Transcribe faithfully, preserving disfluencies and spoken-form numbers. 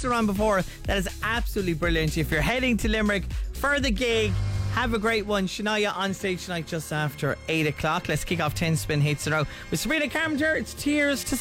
texted on before. That is absolutely brilliant. If you're heading to Limerick for the gig, have a great one. Shania on stage tonight just after eight o'clock. Let's kick off ten spin hits in a row with Sabrina Carpenter. It's Tears to